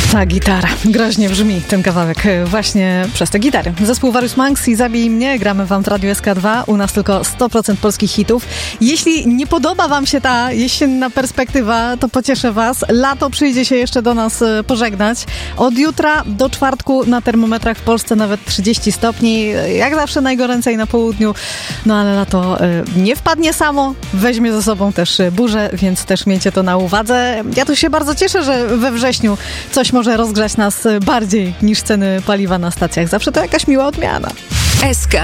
Ta gitara. Groźnie brzmi ten kawałek właśnie przez te gitary. Zespół Various Monks i Zabij mnie. Gramy wam w Radiu SK2. U nas tylko 100% polskich hitów. Jeśli nie podoba wam się ta jesienna perspektywa, to pocieszę was. Lato przyjdzie się jeszcze do nas pożegnać. Od jutra do czwartku na termometrach w Polsce nawet 30 stopni. Jak zawsze najgoręcej na południu. No ale lato nie wpadnie samo. Weźmie ze sobą też burzę, więc też miejcie to na uwadze. Ja tu się bardzo cieszę, że we wrześniu coś może rozgrzać nas bardziej niż ceny paliwa na stacjach. Zawsze to jakaś miła odmiana. SK